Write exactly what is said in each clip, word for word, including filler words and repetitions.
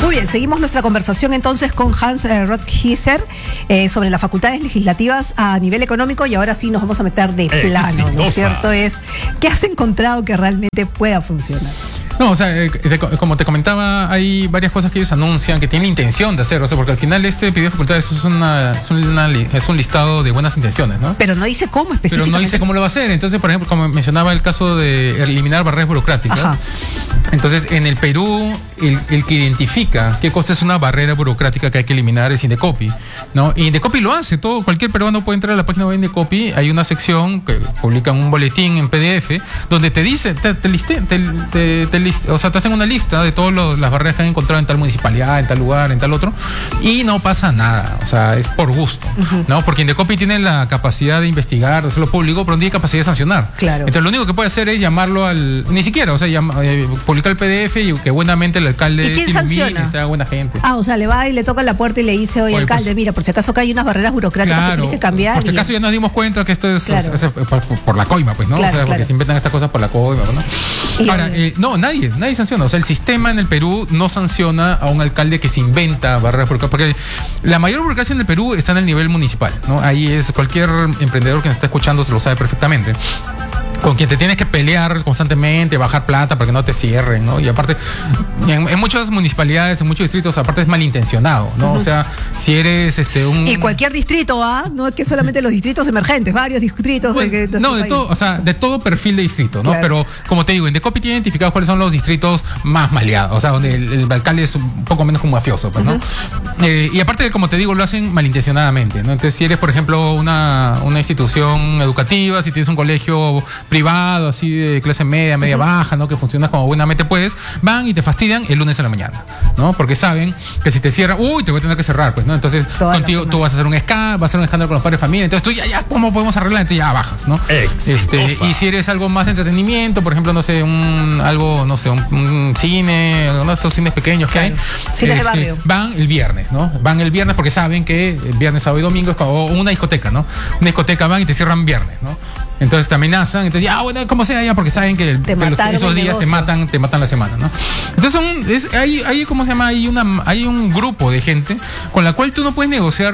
Muy bien, seguimos nuestra conversación entonces con Hans eh, Rothkieser eh, sobre las facultades legislativas a nivel económico, y ahora sí nos vamos a meter de plano, ¿no es cierto? Es, ¿qué has encontrado que realmente pueda funcionar? No, o sea, eh, de, como te comentaba, hay varias cosas que ellos anuncian que tienen la intención de hacer, o sea, porque al final este pedido de facultades es, una, es, una, es un listado de buenas intenciones, ¿no? Pero no dice cómo específicamente. Pero no dice cómo lo va a hacer. Entonces, por ejemplo, como mencionaba el caso de eliminar barreras burocráticas. Ajá. Entonces, en el Perú, el, el que identifica qué cosa es una barrera burocrática que hay que eliminar es Indecopi, ¿no? Y Indecopi lo hace. Todo, cualquier peruano puede entrar a la página web de Indecopi. Hay una sección que publican un boletín en P D F donde te dice, te, te, liste, te, te, te liste, o sea, te hacen una lista de todas las barreras que han encontrado en tal municipalidad, en tal lugar, en tal otro, y no pasa nada. O sea, es por gusto, uh-huh. ¿no? Porque Indecopi tiene la capacidad de investigar, de hacerlo público, pero no tiene capacidad de sancionar. Claro. Entonces, lo único que puede hacer es llamarlo al... Ni siquiera, o sea, llama, eh, publicar el P D F y que buenamente el alcalde ¿Y quién sanciona? Y sea buena gente. Ah, o sea, le va y le toca la puerta y le dice, oye, oye alcalde, pues, mira, por si acaso acá hay unas barreras burocráticas claro, que tienes que cambiar. Por si acaso y... ya nos dimos cuenta que esto es, claro. es, es, es por, por la coima, pues, ¿no? Claro, o sea, porque claro. se inventan estas cosas por la coima, ¿no? Y Ahora, eh, no, nadie, nadie sanciona. O sea, el sistema en el Perú no sanciona a un alcalde que se inventa barreras burocráticas, porque la mayor burocracia en el Perú está en el nivel municipal, ¿no? Ahí es, cualquier emprendedor que nos está escuchando se lo sabe perfectamente. Con quien te tienes que pelear constantemente, bajar plata para que no te cierren, ¿no? Y aparte, en, en muchas municipalidades, en muchos distritos, aparte es malintencionado, ¿no? Uh-huh. O sea, si eres este un... Y cualquier distrito, ¿ah? No es que solamente los distritos emergentes, varios distritos. Bueno, de, de no, de todo, o sea, de todo perfil de distrito, ¿no? Claro. Pero, como te digo, Indecopi tiene identificados cuáles son los distritos más maleados, o sea, donde el, el alcalde es un poco menos como mafioso, pues, ¿no? Uh-huh. Eh, y aparte, como te digo, lo hacen malintencionadamente, ¿no? Entonces, si eres, por ejemplo, una, una institución educativa, si tienes un colegio privado, así de clase media, media uh-huh. baja, ¿no? Que funciona como buenamente puedes, van y te fastidian el lunes en la mañana, ¿no? Porque saben que si te cierran, uy, te voy a tener que cerrar, pues, ¿no? Entonces, Toda contigo tú vas a hacer un escándalo, vas a hacer un escándalo con los padres de familia, entonces tú ya, ya, ¿cómo podemos arreglar? Entonces ya bajas, ¿no? Este, y si eres algo más de entretenimiento, por ejemplo, no sé, un, algo, no sé, un, un cine, uno de estos cines pequeños que hay, cines de este, barrio. Van el viernes, ¿no? Van el viernes porque saben que el viernes, sábado y domingo es como una discoteca, ¿no? Una discoteca van y te cierran viernes, ¿no? Entonces te amenazan, entonces ya, bueno, como sea ya, porque saben que, el, que los, esos días negocio. te matan, te matan la semana, ¿no? Entonces son, es, hay, hay, ¿cómo se llama? Hay una, hay un grupo de gente con la cual tú no puedes negociar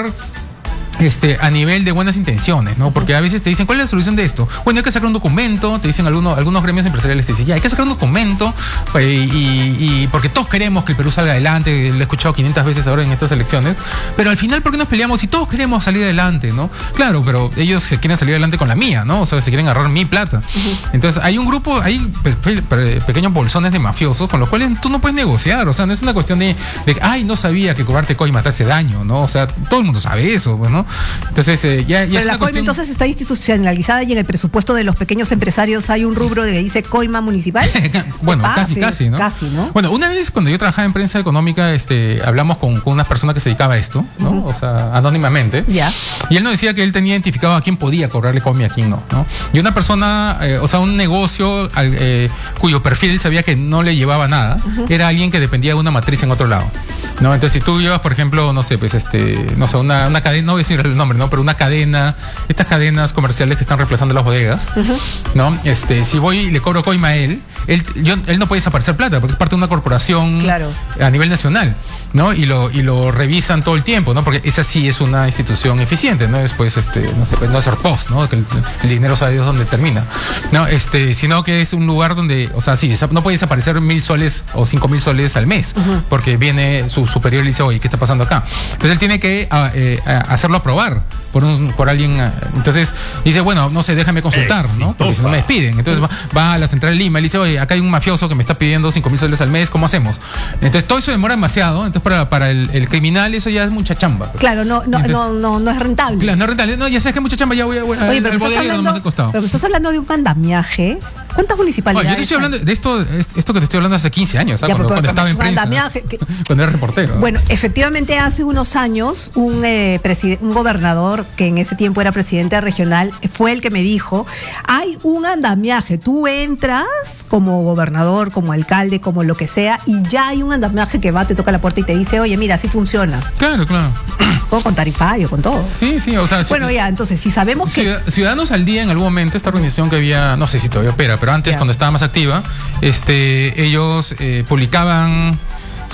Este, a nivel de buenas intenciones, ¿no? Porque a veces te dicen, ¿cuál es la solución de esto? Bueno, hay que sacar un documento, te dicen algunos, algunos gremios empresariales, te dicen, ya, hay que sacar un documento, pues, y, y porque todos queremos que el Perú salga adelante, lo he escuchado quinientas veces ahora en estas elecciones, pero al final, ¿por qué nos peleamos si todos queremos salir adelante, ¿no? Claro, pero ellos se quieren salir adelante con la mía, ¿no? O sea, se quieren agarrar mi plata. Uh-huh. Entonces, hay un grupo, hay pe pe pe pequeños bolsones de mafiosos con los cuales tú no puedes negociar, o sea, no es una cuestión de, de ay, no sabía que cobrarte coima te hace daño, ¿no? O sea, todo el mundo sabe eso, ¿no? Entonces, eh, ya, ya Pero es la una coima cuestión... entonces está institucionalizada y en el presupuesto de los pequeños empresarios hay un rubro que dice coima municipal. Bueno, casi, casi, ¿no? Casi, ¿no? Bueno, una vez cuando yo trabajaba en prensa económica, este, hablamos con, con una persona que se dedicaba a esto, ¿no? Uh-huh. O sea, anónimamente. Ya. Y él nos decía que él tenía identificado a quién podía cobrarle coima y a quién no, ¿no? Y una persona, eh, o sea, un negocio eh, cuyo perfil sabía que no le llevaba nada, uh-huh. era alguien que dependía de una matriz en otro lado, ¿no? Entonces, si tú llevas, por ejemplo, no sé, pues este, no sé, una, una cadena, no voy a decir el nombre, ¿no? Pero una cadena, estas cadenas comerciales que están reemplazando las bodegas, uh-huh. ¿no? Este, si voy y le cobro coima a él, él, yo, él no puede desaparecer plata porque es parte de una corporación claro. a nivel nacional, ¿no? Y lo, y lo revisan todo el tiempo, ¿no? Porque esa sí es una institución eficiente, ¿no? Después, este, no sé, no es Orpost, ¿no? Que el, el dinero sabe Dios dónde termina, ¿no? Este, sino que es un lugar donde, o sea, sí, no puede desaparecer mil soles o cinco mil soles al mes, uh-huh. porque viene su superior y le dice, oye, ¿qué está pasando acá? Entonces él tiene que a, eh, a hacerlo aprobar por un, por alguien. Entonces dice, bueno, no sé, déjame consultar, Exitosa. ¿no? Porque si no me despiden. Entonces va, va a la central de Lima y le dice, oye, acá hay un mafioso que me está pidiendo cinco mil soles al mes, ¿cómo hacemos? Entonces todo eso demora demasiado. Entonces para, para el, el criminal eso ya es mucha chamba. Claro, no, no, entonces, no, no, no es rentable. Claro, no es rentable. No, ya sabes que mucha chamba, ya voy a voy, Oye, al, pero al bodega nomás de costado. Pero me estás hablando de un andamiaje. ¿Cuántas municipalidades? Oye, yo te estoy hablando de esto, esto que te estoy hablando hace quince años, ¿sabes? Ya, Cuando, cuando estaba en prensa. Andamiaje, que... Cuando era reportero. Bueno, efectivamente hace unos años un, eh, un gobernador que en ese tiempo era presidente regional fue el que me dijo, hay un andamiaje, tú entras como gobernador, como alcalde, como lo que sea, y ya hay un andamiaje que va, te toca la puerta y te dice, oye, mira, así funciona. Claro, claro. Todo con tarifario, con todo. Sí, sí, o sea... Bueno, ya, entonces, si sabemos que... Ciudadanos al Día, en algún momento, esta organización que había, no sé si todavía opera, pero antes, yeah. cuando estaba más activa, este, ellos eh, publicaban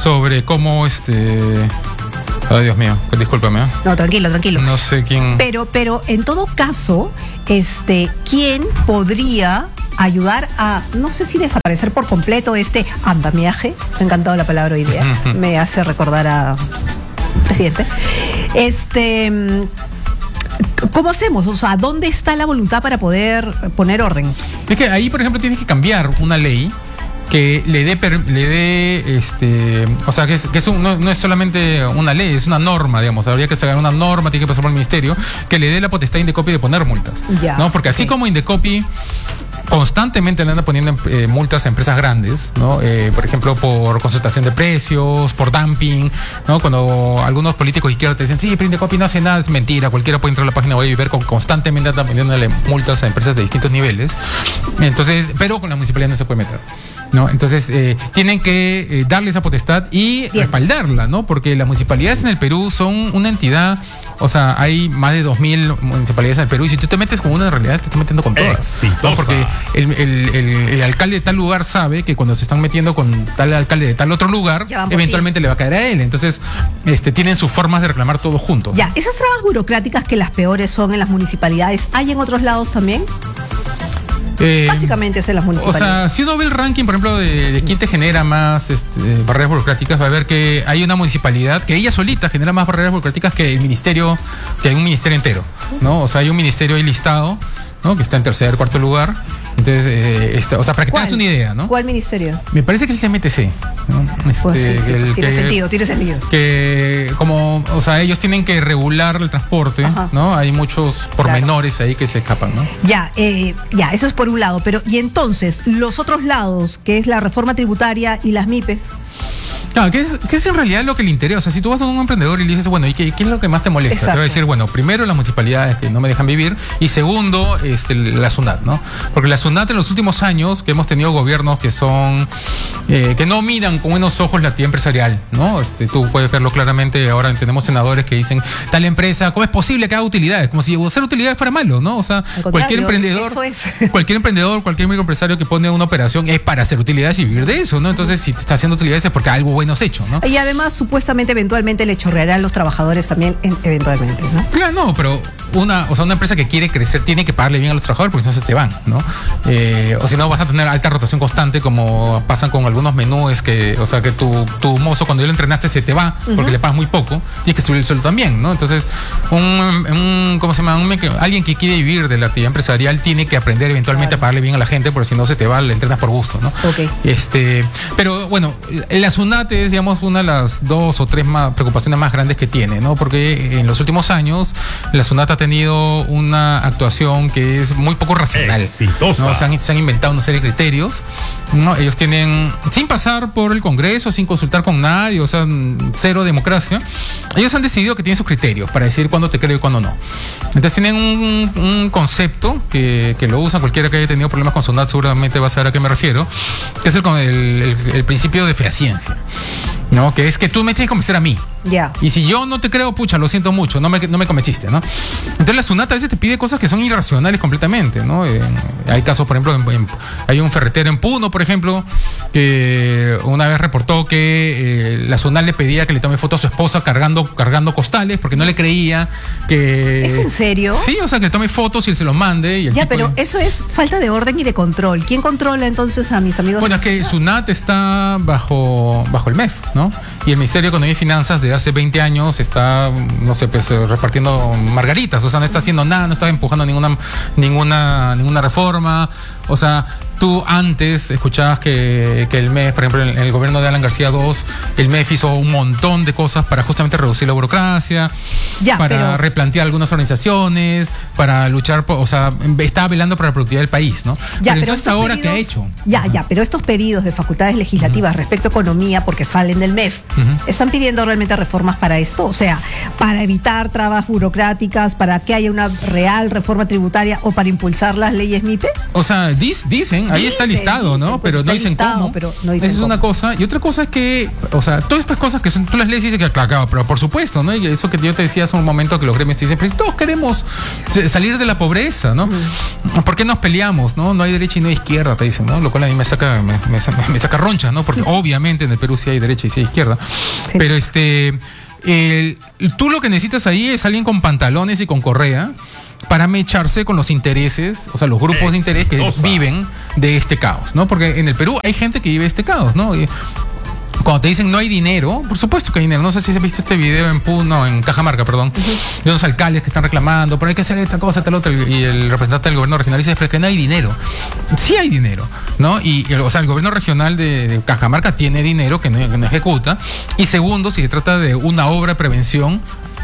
sobre cómo este... Ay, Dios mío, discúlpame. ¿eh? No, tranquilo, tranquilo. No sé quién... Pero, pero en todo caso, este, ¿quién podría ayudar a, no sé si desaparecer por completo este andamiaje? Me ha encantado la palabra hoy día. Me hace recordar a presidente. Este... ¿Cómo hacemos? O sea, ¿dónde está la voluntad para poder poner orden? Es que ahí, por ejemplo, tienes que cambiar una ley que le dé, le dé, este, o sea, que, es, que es un, no, no es solamente una ley, es una norma, digamos. Habría que sacar una norma, tiene que pasar por el ministerio, que le dé la potestad a Indecopi de poner multas. Ya, ¿no? Porque así okay. como Indecopi constantemente le anda poniendo eh, multas a empresas grandes, ¿no? Eh, por ejemplo, por concertación de precios, por dumping, ¿no? Cuando algunos políticos izquierda te dicen, sí, pero Indecopi no hace nada, es mentira, cualquiera puede entrar a la página web y ver con constantemente andan poniéndole multas a empresas de distintos niveles. Entonces, pero con la municipalidad no se puede meter. ¿no? Entonces, eh, tienen que eh, darle esa potestad y Bien. respaldarla, ¿no? Porque las municipalidades en el Perú son una entidad, o sea, hay más de dos mil municipalidades en el Perú y si tú te metes con una, en realidad te estás metiendo con todas. ¿no? Porque el, el, el, el alcalde de tal lugar sabe que cuando se están metiendo con tal alcalde de tal otro lugar, eventualmente le va a caer a él. Entonces, este, tienen sus formas de reclamar todos juntos. Ya, esas trabas burocráticas que las peores son en las municipalidades, ¿hay en otros lados también? Eh, Básicamente es en las municipalidades. O sea, si uno ve el ranking, por ejemplo, de, de quién te genera más este, barreras burocráticas, va a ver que hay una municipalidad que ella solita genera más barreras burocráticas que el ministerio, que hay un ministerio entero, ¿no? O sea, hay un ministerio ahí listado, ¿no? Que está en tercer, cuarto lugar. Entonces, eh, este, o sea, para que tengas una idea, ¿no? ¿Cuál ministerio? Me parece que es el C M T C, ¿no? Este, pues sí, sí, el, pues tiene que, sentido, tiene sentido. Que como, o sea, ellos tienen que regular el transporte, Ajá. ¿no? Hay muchos pormenores claro. ahí que se escapan, ¿no? Ya, eh, ya, eso es por un lado, pero y entonces, los otros lados, que es la reforma tributaria y las M I P E S. Claro, ¿qué es, ¿qué es en realidad lo que le interesa? O sea, si tú vas a un emprendedor y le dices, bueno, ¿y qué, qué es lo que más te molesta? Exacto. Te va a decir, bueno, primero las municipalidades que no me dejan vivir y segundo es el, la SUNAT, ¿no? Porque la SUNAT en los últimos años que hemos tenido gobiernos que son, eh, que no miran con buenos ojos la actividad empresarial, ¿no? Este, tú puedes verlo claramente, ahora tenemos senadores que dicen, tal empresa, ¿cómo es posible que haga utilidades? Como si hacer utilidades fuera malo, ¿no? O sea, cualquier emprendedor, eso es. cualquier emprendedor, cualquier microempresario que pone una operación es para hacer utilidades y vivir de eso, ¿no? Entonces, si te está haciendo utilidades es porque algo bueno has hecho, ¿no? Y además, supuestamente, eventualmente le chorrearán a los trabajadores también, en, eventualmente, ¿no? Claro, no, pero una, o sea, una empresa que quiere crecer tiene que pagarle bien a los trabajadores porque si no se te van, ¿no? Eh, o si no vas a tener alta rotación constante como pasan con algunos menúes que, o sea, que tu, tu mozo cuando ya lo entrenaste se te va porque uh-huh. le pagas muy poco, tienes que subir el sueldo también, ¿no? Entonces, un, un ¿cómo se llama? Un, alguien que quiere vivir de la actividad empresarial tiene que aprender eventualmente claro. a pagarle bien a la gente porque si no se te va, le entrenas por gusto, ¿no? Okay. Este, pero bueno, la SUNAT es, digamos, una de las dos o tres más preocupaciones más grandes que tiene, ¿no? Porque en los últimos años la SUNAT ha tenido una actuación que es muy poco racional. Exitosa. ¿no? Se han, se han inventado una serie de criterios, ¿no? Ellos tienen, sin pasar por el Congreso, sin consultar con nadie, o sea, cero democracia, ellos han decidido que tienen sus criterios para decir cuándo te creo y cuándo no. Entonces tienen un, un concepto que, que lo usan cualquiera que haya tenido problemas con SUNAT, seguramente va a saber a qué me refiero, que es el, el, el, el principio de fehaciencia, ¿no? Que es que tú me tienes que convencer a mí. Ya. Yeah. Y si yo no te creo, pucha, lo siento mucho, no me, no me convenciste, ¿no? Entonces la SUNAT a veces te pide cosas que son irracionales completamente, ¿no? Eh, hay casos, por ejemplo, en, en, hay un ferretero en Puno, por ejemplo, que una vez reportó que eh, la SUNAT le pedía que le tome fotos a su esposa cargando, cargando costales porque no le creía que... ¿Es en serio? Sí, o sea, que le tome fotos y él se los mande. Y el ya, tipo pero le... eso es falta de orden y de control. ¿Quién controla entonces a mis amigos? Bueno, es que SUNAT está bajo, bajo el M E F, ¿no? Y el Ministerio de Economía y Finanzas de hace veinte años está, no sé, pues repartiendo margaritas, o sea, no está haciendo nada, no está empujando ninguna, ninguna, ninguna reforma, o sea, tú antes escuchabas que, que el M E F, por ejemplo, en el gobierno de Alan García segundo, el M E F hizo un montón de cosas para justamente reducir la burocracia, ya, para pero... replantear algunas organizaciones, para luchar, por, o sea, estaba velando por la productividad del país, ¿no? Ya, pero, pero entonces ahora, pedidos, ¿qué ha hecho? Ya, uh-huh. ya, pero estos pedidos de facultades legislativas uh-huh. respecto a economía, porque salen del M E F, uh-huh. ¿están pidiendo realmente reformas para esto? O sea, para evitar trabas burocráticas, para que haya una real reforma tributaria o para impulsar las leyes M I P E S? O sea, dis, dicen, ahí está listado, ¿no? Dicen, pues, pero no dicen listado, cómo. Pero no dicen Esa es cómo. Una cosa. Y otra cosa es que, o sea, todas estas cosas que son, tú las lees y dices que, claro, claro, pero por supuesto, ¿no? Y eso que yo te decía hace un momento que los gremios te dicen, pero todos queremos salir de la pobreza, ¿no? Mm. ¿Por qué nos peleamos, no? No hay derecha y no hay izquierda, te dicen, ¿no? Lo cual a mí me saca, me, me, me saca roncha, ¿no? Porque mm. obviamente en el Perú sí hay derecha y sí hay izquierda. Sí. Pero este, el, tú lo que necesitas ahí es alguien con pantalones y con correa para mecharse con los intereses, o sea, los grupos de interés que viven de este caos, ¿no? Porque en el Perú hay gente que vive este caos, ¿no? Y cuando te dicen no hay dinero, por supuesto que hay dinero. No sé si has visto este video en Puno, en Cajamarca, perdón, uh-huh. de unos alcaldes que están reclamando, pero hay que hacer esta cosa, tal otra, y el representante del gobierno regional dice, pero es que no hay dinero. Sí hay dinero, ¿no? Y, o sea, el gobierno regional de, de Cajamarca tiene dinero que no, que no ejecuta. Y segundo, si se trata de una obra de prevención,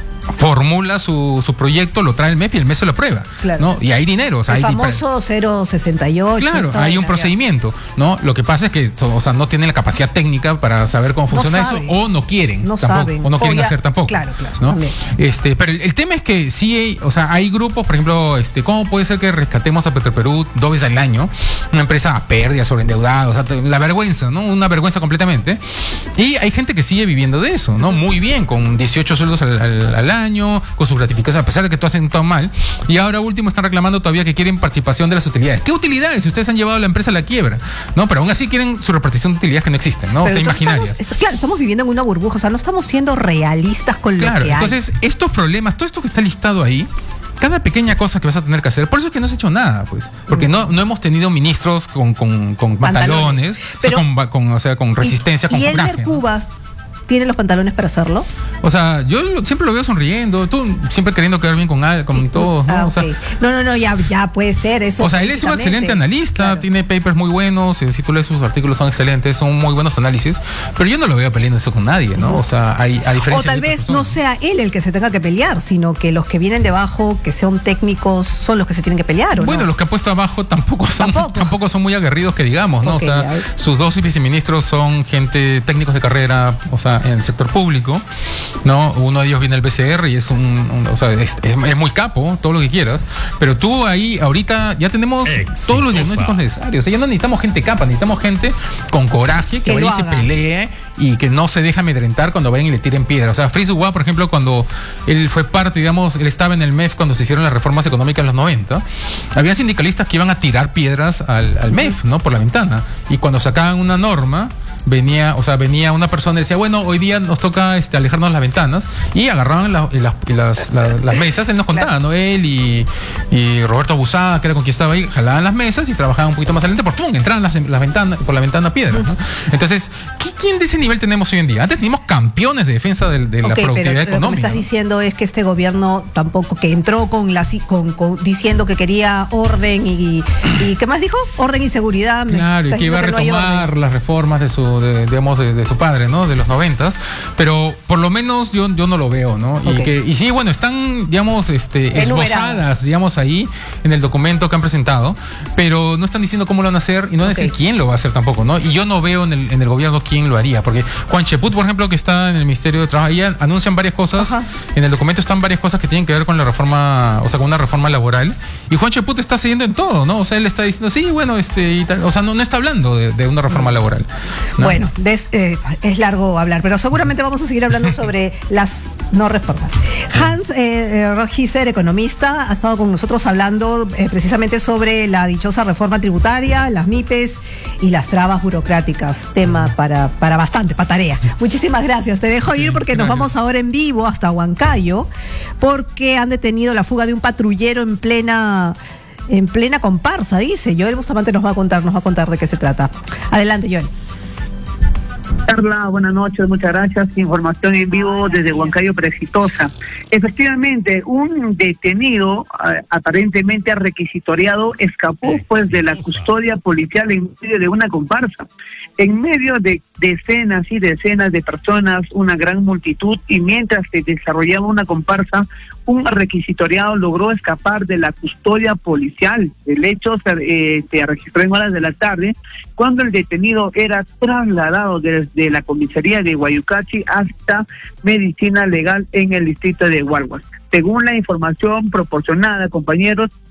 formula su, su proyecto, lo trae el M E F y el M E F se lo aprueba, claro. ¿no? Y hay dinero, o sea, el hay famoso cero sesenta y ocho. Claro, hay un procedimiento, ¿no? Lo que pasa es que, o sea, no tienen la capacidad técnica para saber cómo funciona no eso, o no quieren, no tampoco, saben, o no quieren o ya, hacer tampoco, claro, claro, ¿no? Este, pero el, el tema es que sí hay, o sea, hay grupos, por ejemplo, este, ¿cómo puede ser que rescatemos a Petroperú dos veces al año? Una empresa a pérdida, sobreendeudada, o sea, la vergüenza, ¿no? Una vergüenza completamente. Y hay gente que sigue viviendo de eso, ¿no? Muy bien, con dieciocho sueldos al, al, al año, con su gratificación, a pesar de que todo hacen todo mal, y ahora último están reclamando todavía que quieren participación de las utilidades. ¿Qué utilidades? Si ustedes han llevado a la empresa a la quiebra, ¿no? Pero aún así quieren su repartición de utilidades que no existen, ¿no? Pero o sea, imaginarias. Estamos, esto, claro, estamos viviendo en una burbuja, o sea, no estamos siendo realistas con claro, lo que hay. Entonces, estos problemas, todo esto que está listado ahí, cada pequeña cosa que vas a tener que hacer, por eso es que no se ha hecho nada, pues, porque mm. no, no hemos tenido ministros con, con, con pantalones, pantalones. Pero, o, sea, con, con, o sea, con resistencia, y, con y coraje. Elmer Cubas ¿tiene los pantalones para hacerlo? O sea, yo siempre lo veo sonriendo, tú siempre queriendo quedar bien con, con todos, ¿no? Ah, o sea, okay. No, no, no, ya, ya puede ser eso. O sea, él es un excelente analista, claro. tiene papers muy buenos, si tú lees sus artículos son excelentes, son muy buenos análisis, pero yo no lo veo peleando eso con nadie, ¿no? O sea, hay a diferencia. O tal vez personas. No sea él el que se tenga que pelear, sino que los que vienen debajo, que son técnicos, son los que se tienen que pelear, ¿o bueno, no? Los que ha puesto abajo tampoco son, ¿Tampoco? tampoco son muy aguerridos que digamos, ¿no? Okay, o sea, ya. sus dos viceministros son gente, técnicos de carrera, o sea, en el sector público. No, uno de ellos viene del B C R y es un, un o sea, es, es, es muy capo, todo lo que quieras, pero tú ahí ahorita ya tenemos Exitosa. todos los diagnósticos necesarios, o sea, ya no necesitamos gente capa, necesitamos gente con coraje que, que vaya y se pelee y que no se deja amedrentar cuando vayan y le tiren piedra. O sea, Fritz Uguá, por ejemplo, cuando él fue parte, digamos, él estaba en el M E F cuando se hicieron las reformas económicas en los noventa, había sindicalistas que iban a tirar piedras al, al M E F, ¿no? Por la ventana, y cuando sacaban una norma venía, o sea, venía una persona y decía, bueno, hoy día nos toca este, alejarnos las ventanas, y agarraban la, y las, y las, la, las mesas, él nos contaba, claro. ¿no? Él y, y Roberto Abusada, que era con quien estaba ahí, jalaban las mesas y trabajaban un poquito más adelante, por ¡pum! Entraban las, las ventanas, por la ventana piedras, ¿no? Entonces, ¿qué, ¿quién de ese nivel tenemos hoy en día? Antes teníamos campeones de defensa de, de okay, la productividad pero, económica. Lo que me estás ¿no? diciendo es que este gobierno tampoco, que entró con la con, con diciendo que quería orden y, y ¿qué más dijo? Orden y seguridad. Claro, y que iba a retomar no las reformas de su, de, digamos, de, de su padre, ¿no? De los noventas, pero por lo menos yo, yo no lo veo, ¿no? Okay. Y, que, y sí, bueno, están, digamos, este, esbozadas, digamos, ahí en el documento que han presentado, pero no están diciendo cómo lo van a hacer y no van okay. a decir quién lo va a hacer tampoco, ¿no? Y yo no veo en el, en el gobierno quién lo haría, porque Juan Cheput, por ejemplo, que está en el Ministerio de Trabajo, ahí anuncian varias cosas, Ajá. en el documento están varias cosas que tienen que ver con la reforma, o sea, con una reforma laboral, y Juan Cheput está cediendo en todo, ¿no? O sea, él está diciendo, sí, bueno, este, y tal, o sea, no, no está hablando de, de una reforma laboral, ¿no? Bueno, des, eh, es largo hablar, pero seguramente vamos a seguir hablando sobre las no reformas. Hans eh, Rogiser, economista, ha estado con nosotros hablando eh, precisamente sobre la dichosa reforma tributaria, las M I P E S y las trabas burocráticas, tema para, para bastante, para tarea. Muchísimas gracias, te dejo ir porque nos vamos ahora en vivo hasta Huancayo, porque han detenido la fuga de un patrullero en plena en plena comparsa, dice. Joel Bustamante nos va a contar, nos va a contar de qué se trata. Adelante, Joel. Carla, buenas noches, muchas gracias. Información en vivo desde Huancayo para Exitosa. Efectivamente, un detenido uh, aparentemente requisitoriado escapó pues de la custodia policial en medio de una comparsa. En medio de decenas y decenas de personas, una gran multitud, y mientras se desarrollaba una comparsa, un requisitoriado logró escapar de la custodia policial. El hecho se, eh, se registró en horas de la tarde, cuando el detenido era trasladado desde la comisaría de Guayucachi hasta Medicina Legal en el distrito de Hualhuas. Según la información proporcionada, compañeros,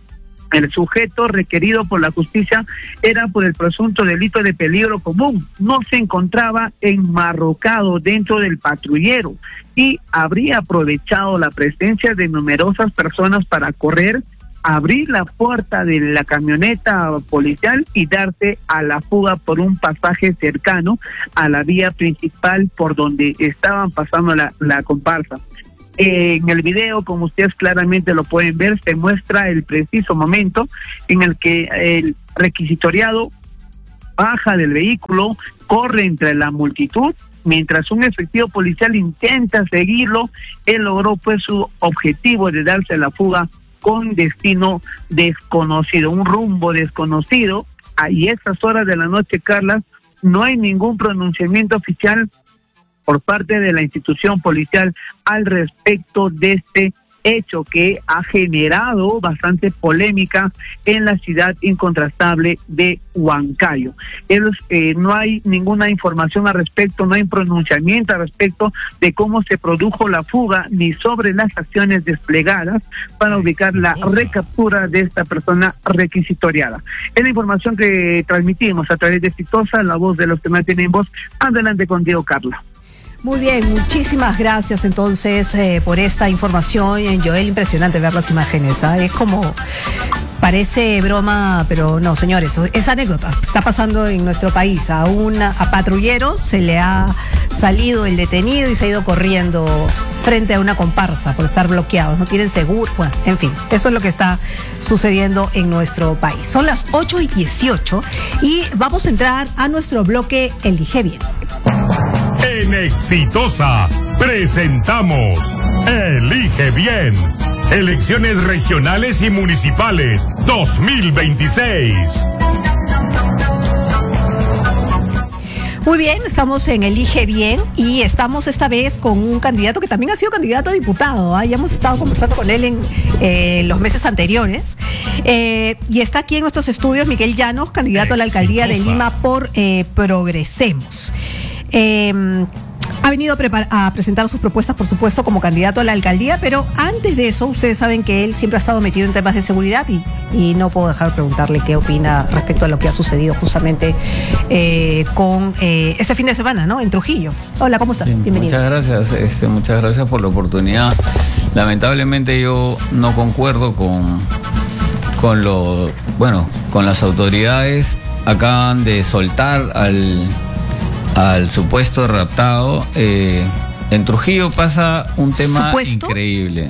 El sujeto requerido por la justicia era por el presunto delito de peligro común. No se encontraba enmarrocado dentro del patrullero y habría aprovechado la presencia de numerosas personas para correr, abrir la puerta de la camioneta policial y darse a la fuga por un pasaje cercano a la vía principal por donde estaban pasando la, la comparsa. En el video, como ustedes claramente lo pueden ver, se muestra el preciso momento en el que el requisitoriado baja del vehículo, corre entre la multitud, mientras un efectivo policial intenta seguirlo. Él logró pues su objetivo de darse a la fuga con destino desconocido, un rumbo desconocido. Y a estas horas de la noche, Carla, no hay ningún pronunciamiento oficial por parte de la institución policial al respecto de este hecho que ha generado bastante polémica en la ciudad incontrastable de Huancayo. Ellos, eh, no hay ninguna información al respecto, no hay pronunciamiento al respecto de cómo se produjo la fuga ni sobre las acciones desplegadas para ubicar la recaptura de esta persona requisitoriada. Es la información que transmitimos a través de Exitosa, la voz de los que mantienen voz. Adelante contigo, Carla. Muy bien, muchísimas gracias entonces eh, por esta información, Joel. Impresionante ver las imágenes, ¿eh? Es como, parece broma, pero no, señores, es anécdota. Está pasando en nuestro país. A un a patrullero se le ha salido el detenido y se ha ido corriendo frente a una comparsa por estar bloqueados. No tienen seguro. Bueno, en fin, eso es lo que está sucediendo en nuestro país. Son las ocho y dieciocho y vamos a entrar a nuestro bloque Elige Bien. En Exitosa presentamos Elige Bien. Elecciones regionales y municipales dos mil veintiséis. Muy bien, estamos en Elige Bien y estamos esta vez con un candidato que también ha sido candidato a diputado, ¿eh? Ya hemos estado conversando con él en eh, los meses anteriores. Eh, y está aquí en nuestros estudios Miguel Llanos, candidato a la alcaldía de Lima por eh, Progresemos. Eh, ha venido a, prepar- a presentar sus propuestas, por supuesto, como candidato a la alcaldía, pero antes de eso, ustedes saben que él siempre ha estado metido en temas de seguridad y, y no puedo dejar de preguntarle qué opina respecto a lo que ha sucedido justamente eh, con eh, ese fin de semana, ¿no? En Trujillo. Hola, ¿cómo estás? Sí, bienvenido. Muchas gracias, este, muchas gracias por la oportunidad. Lamentablemente yo no concuerdo con, con lo, bueno, con las autoridades. Acaban de soltar al al supuesto raptado. Eh, en Trujillo pasa un tema ¿Supuesto? increíble.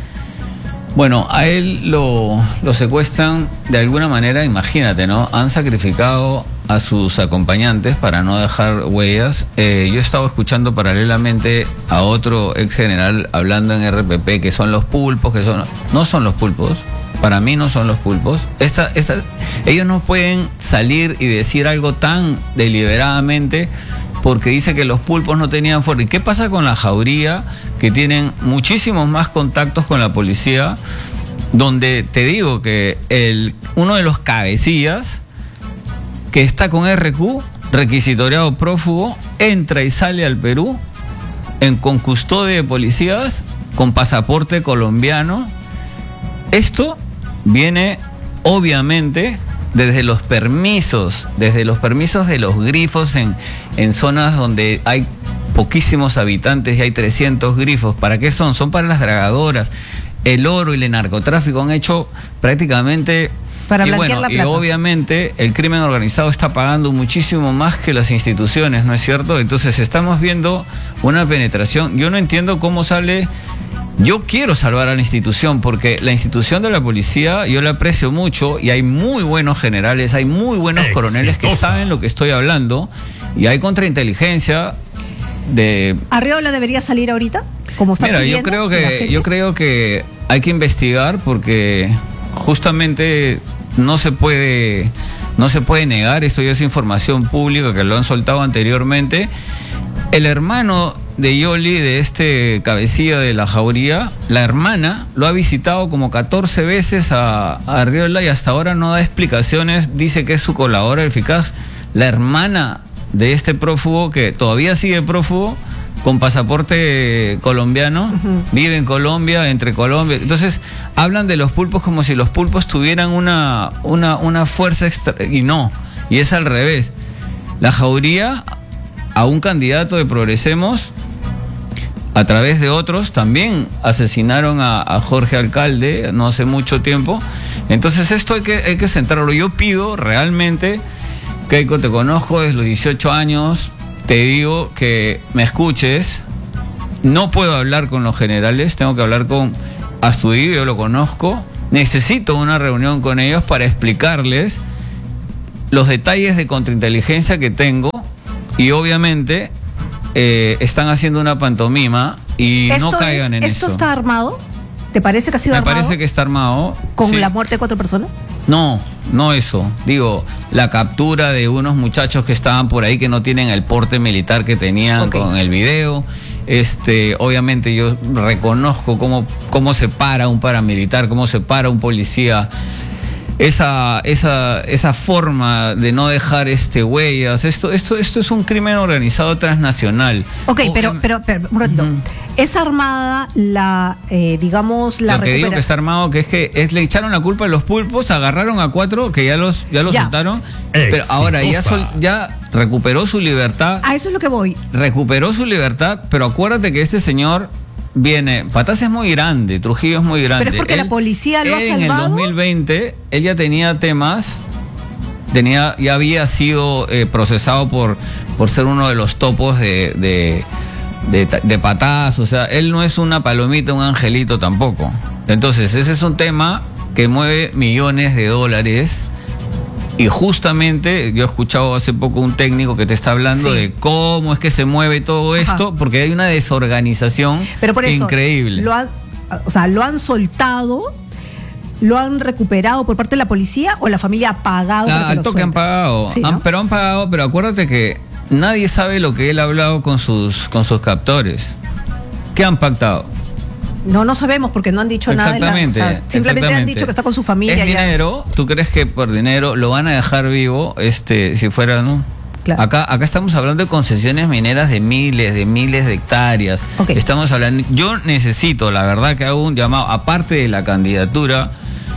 Bueno, a él lo, lo secuestran de alguna manera, imagínate, ¿no? Han sacrificado a sus acompañantes para no dejar huellas. Eh, yo he estado escuchando paralelamente a otro ex general hablando en R P P que son los pulpos, que son... No son los pulpos. Para mí no son los pulpos. Esta, esta, ellos no pueden salir y decir algo tan deliberadamente porque dice que los pulpos no tenían fuerza. ¿Y qué pasa con la Jauría, que tienen muchísimos más contactos con la policía? Donde te digo que el, uno de los cabecillas que está con R Q, requisitoriado prófugo, entra y sale al Perú en, con custodia de policías, con pasaporte colombiano. Esto viene obviamente desde los permisos, desde los permisos de los grifos en, en zonas donde hay poquísimos habitantes y hay trescientos grifos. ¿Para qué son? Son para las dragadoras. El oro y el narcotráfico han hecho prácticamente... Para y blanquear bueno, la plata. Y obviamente el crimen organizado está pagando muchísimo más que las instituciones, ¿no es cierto? Entonces estamos viendo una penetración. Yo no entiendo cómo sale... Yo quiero salvar a la institución porque la institución de la policía yo la aprecio mucho y hay muy buenos generales, hay muy buenos Exitosa. coroneles que saben lo que estoy hablando y hay contrainteligencia de... ¿Arriola debería salir ahorita? Como está Mira, yo creo que yo creo que hay que investigar porque justamente no se puede no se puede negar, esto ya es información pública que lo han soltado anteriormente. El hermano de Yoli, de este cabecilla de la Jauría, la hermana lo ha visitado como catorce veces a, a Arriola y hasta ahora no da explicaciones, dice que es su colaboradora eficaz. La hermana de este prófugo, que todavía sigue prófugo, con pasaporte colombiano, uh-huh. vive en Colombia, entre Colombia. Entonces, hablan de los pulpos como si los pulpos tuvieran una, una, una fuerza extra, y no, y es al revés. La Jauría, a un candidato de Progresemos, a través de otros, también asesinaron a, a Jorge Alcalde no hace mucho tiempo. Entonces esto hay que, hay que centrarlo. Yo pido realmente, Keiko, te conozco desde los dieciocho años, te digo que me escuches. No puedo hablar con los generales, tengo que hablar con Astudillo, yo lo conozco. Necesito una reunión con ellos para explicarles los detalles de contrainteligencia que tengo y obviamente eh, están haciendo una pantomima y no caigan en eso. ¿Esto está armado? ¿Te parece que ha sido Me armado? Me parece que está armado. ¿Con sí. la muerte de cuatro personas? No, no eso. Digo, la captura de unos muchachos que estaban por ahí que no tienen el porte militar que tenían okay. con el video. Este, obviamente yo reconozco cómo, cómo se para un paramilitar, cómo se para un policía. Esa, esa, esa forma de no dejar este huellas, esto, esto, esto es un crimen organizado transnacional. Ok, o, pero, pero, pero, un ratito. Uh-huh. Es armada la, eh, digamos, la Lo que recupera... digo que está armado, que es que es, le echaron la culpa a los pulpos, agarraron a cuatro que ya los, ya los ya. soltaron, Exitosa. Pero ahora ya, sol, ya recuperó su libertad. A eso es lo que voy. Recuperó su libertad, pero acuérdate que este señor viene, Patas es muy grande, Trujillo es muy grande. Pero es porque él, la policía lo ha salvado. En el dos mil veinte, él ya tenía temas, tenía, ya había sido eh, procesado por, por ser uno de los topos de, de, de, de Patas, o sea, él no es una palomita, un angelito tampoco. Entonces, ese es un tema que mueve millones de dólares. Y justamente yo he escuchado hace poco un técnico que te está hablando sí. de cómo es que se mueve todo esto, Ajá. porque hay una desorganización Pero por eso, increíble. Lo han, o sea, lo han soltado, lo han recuperado por parte de la policía o la familia ha pagado. Ah, al toque han pagado, sí, han, ¿no? pero han pagado, pero acuérdate que nadie sabe lo que él ha hablado con sus, con sus captores. ¿Qué han pactado? No, no sabemos porque no han dicho nada. Exactamente. La, o sea, simplemente han dicho que está con su familia. Es ya. dinero. ¿Tú crees que por dinero lo van a dejar vivo? Este, si fuera, ¿no? Claro. Acá, acá estamos hablando de concesiones mineras de miles, de miles de hectáreas. Okay. Estamos hablando. Yo necesito, la verdad, que hago un llamado, aparte de la candidatura.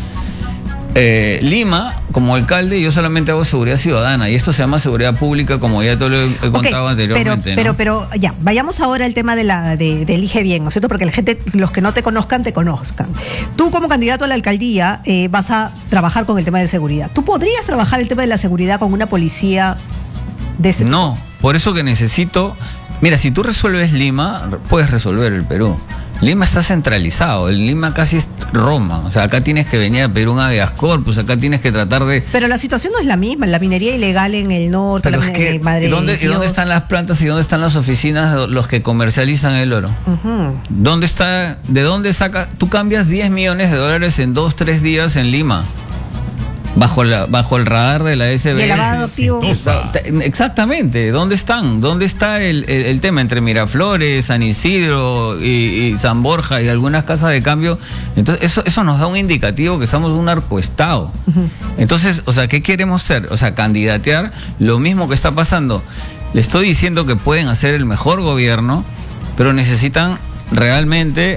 Eh, Lima, como alcalde, yo solamente hago seguridad ciudadana y esto se llama seguridad pública, como ya te lo he, he contado okay, anteriormente. Pero, ¿no? pero, pero ya, vayamos ahora al tema de la de, de Elige Bien, ¿no es cierto? Porque la gente, los que no te conozcan, te conozcan. Tú como candidato a la alcaldía eh, vas a trabajar con el tema de seguridad. ¿Tú podrías trabajar el tema de la seguridad con una policía de ese No, por eso que necesito... Mira, si tú resuelves Lima, puedes resolver el Perú. Lima está centralizado, el Lima casi es Roma, o sea, acá tienes que venir a pedir un habeas corpus, acá tienes que tratar de... Pero la situación no es la misma, la minería ilegal en el norte, Pero la es que, en Madrid. ¿y dónde, ¿y dónde están las plantas y dónde están las oficinas de los que comercializan el oro? Uh-huh. ¿Dónde está, de dónde saca? Tú cambias diez millones de dólares en dos, tres días en Lima. Bajo, la, bajo el radar de la S B. ¿Y el lavado activo? Exactamente. ¿Dónde están? ¿Dónde está el, el, el tema entre Miraflores, San Isidro y, y San Borja y algunas casas de cambio? Entonces, eso, eso nos da un indicativo que estamos en un narcoestado. Uh-huh. Entonces, o sea, ¿qué queremos ser? O sea, candidatear lo mismo que está pasando. Le estoy diciendo que pueden hacer el mejor gobierno, pero necesitan realmente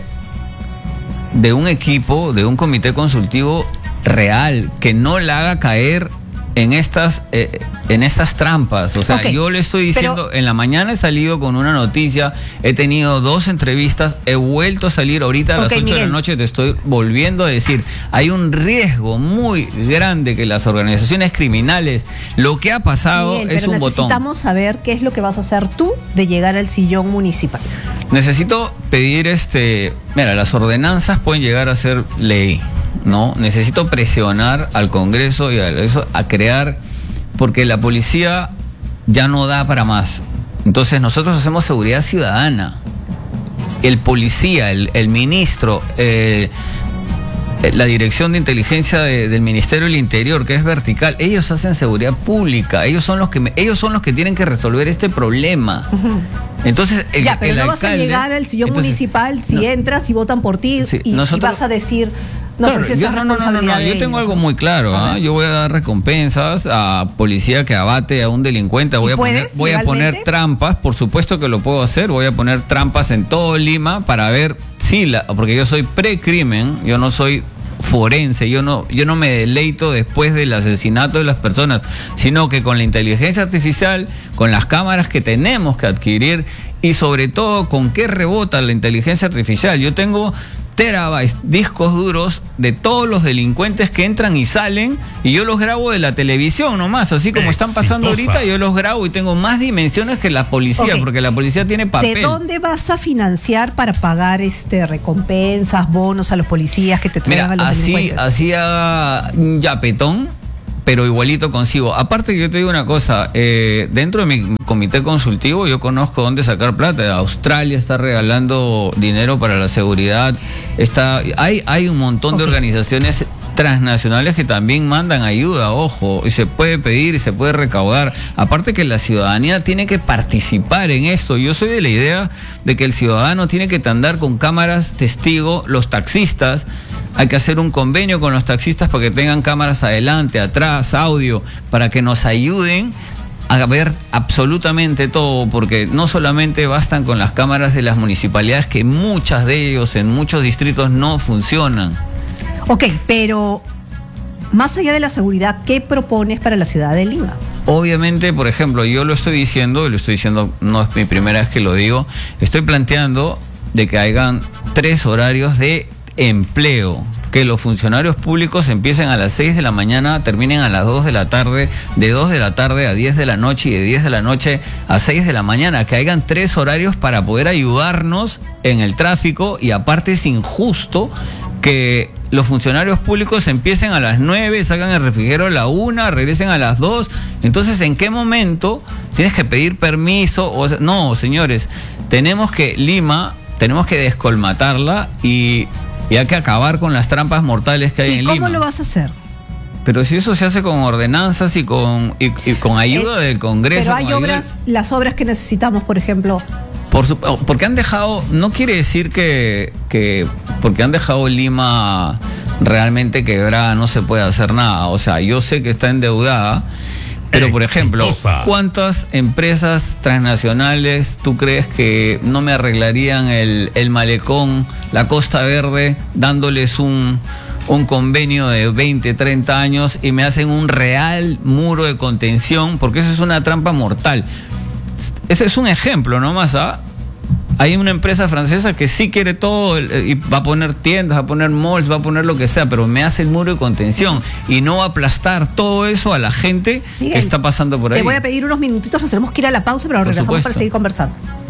de un equipo, de un comité consultivo real, que no la haga caer en estas eh, en estas trampas. O sea, okay. yo le estoy diciendo, pero... en la mañana he salido con una noticia, he tenido dos entrevistas, he vuelto a salir ahorita a okay, las ocho Miguel. de la noche, te estoy volviendo a decir, hay un riesgo muy grande que las organizaciones criminales, lo que ha pasado Miguel, es un botón. Necesitamos saber qué es lo que vas a hacer tú de llegar al sillón municipal. Necesito pedir, este, mira, las ordenanzas pueden llegar a ser ley. No, necesito presionar al Congreso y a eso a crear, porque la policía ya no da para más. Entonces nosotros hacemos seguridad ciudadana. El policía, el, el ministro, eh, la dirección de inteligencia de, del Ministerio del Interior, que es vertical, ellos hacen seguridad pública. Ellos son los que ellos son los que tienen que resolver este problema. Uh-huh. Entonces, el, ya, pero el no alcalde, vas a llegar al sillón entonces, municipal si no, entras y votan por ti sí, y, nosotros, y vas a decir, No, claro, pues esa yo, no, no, no, no, no, yo tengo algo muy claro, ¿eh? Yo voy a dar recompensas a policía que abate a un delincuente, voy a poner, voy a poner trampas, por supuesto que lo puedo hacer, voy a poner trampas en todo Lima para ver si la, porque yo soy precrimen, yo no soy forense, yo no, yo no me deleito después del asesinato de las personas, sino que con la inteligencia artificial, con las cámaras que tenemos que adquirir y sobre todo con qué rebota la inteligencia artificial. Yo tengo terabytes, discos duros de todos los delincuentes que entran y salen y yo los grabo de la televisión nomás, así como están pasando ahorita, yo los grabo y tengo más dimensiones que la policía, okay, porque la policía tiene papel. ¿De dónde vas a financiar para pagar este recompensas, bonos a los policías que te traigan a los así, delincuentes? Así haga un yapetón, pero igualito consigo. Aparte que yo te digo una cosa, eh, dentro de mi comité consultivo yo conozco dónde sacar plata. Australia está regalando dinero para la seguridad. Está, hay, hay un montón okay. de organizaciones transnacionales que también mandan ayuda, ojo, y se puede pedir y se puede recaudar. Aparte que la ciudadanía tiene que participar en esto. Yo soy de la idea de que el ciudadano tiene que andar con cámaras testigo, los taxistas. Hay que hacer un convenio con los taxistas para que tengan cámaras adelante, atrás, audio, para que nos ayuden a ver absolutamente todo, porque no solamente bastan con las cámaras de las municipalidades, que muchas de ellos en muchos distritos no funcionan. Ok, pero más allá de la seguridad, ¿qué propones para la ciudad de Lima? Obviamente, por ejemplo, yo lo estoy diciendo, y lo estoy diciendo, no es mi primera vez que lo digo, estoy planteando de que hayan tres horarios de empleo, que los funcionarios públicos empiecen a las seis de la mañana, terminen a las dos de la tarde, de dos de la tarde a diez de la noche y de diez de la noche a seis de la mañana, que hayan tres horarios para poder ayudarnos en el tráfico. Y aparte es injusto que los funcionarios públicos empiecen a las nueve, sacan el refrigerio a la una, regresen a las dos. Entonces, ¿en qué momento tienes que pedir permiso? O sea, no, señores, tenemos que Lima, tenemos que descolmatarla y Y hay que acabar con las trampas mortales que hay en Lima. ¿Y cómo lo vas a hacer? Pero si eso se hace con ordenanzas y con, y, y con ayuda eh, del Congreso. Pero hay obras, ayuda... las obras que necesitamos, por ejemplo. Por su, porque han dejado, no quiere decir que, que porque han dejado Lima realmente quebrada no se puede hacer nada. O sea, yo sé que está endeudada. Pero, por ejemplo, ¿cuántas empresas transnacionales tú crees que no me arreglarían el, el malecón, la Costa Verde, dándoles un, un convenio de veinte, treinta años y me hacen un real muro de contención? Porque eso es una trampa mortal. Ese es un ejemplo nomás, ¿ah? Hay una empresa francesa que sí quiere todo y va a poner tiendas, va a poner malls, va a poner lo que sea, pero me hace el muro de contención y no va a aplastar todo eso a la gente Miguel, que está pasando por ahí. Te voy a pedir unos minutitos, nos tenemos que ir a la pausa, pero regresamos para seguir conversando.